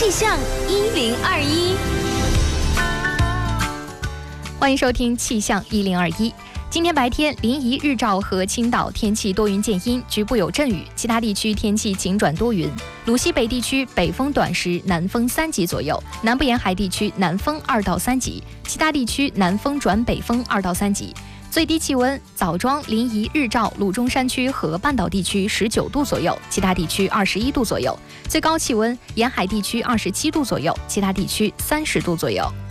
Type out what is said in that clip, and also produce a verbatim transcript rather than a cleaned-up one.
气象一零二一， 欢迎收听气象一零二一。今天白天，临沂、日照和青岛天气多云见阴，局部有阵雨，其他地区天气晴转多云。鲁西北地区北风短时，南风三级左右；南部沿海地区南风二到三级，其他地区南风转北风二到三级。最低气温：枣庄、临沂、日照、鲁中山区和半岛地区十九度左右，其他地区二十一度左右。最高气温：沿海地区二十七度左右，其他地区三十度左右。